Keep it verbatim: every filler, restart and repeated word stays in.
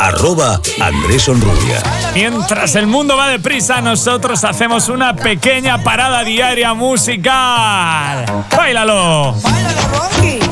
arroba Andrés Onrubia. Mientras el mundo va deprisa, nosotros hacemos una pequeña parada diaria musical. ¡Báilalo! ¡Báilalo, Rocky!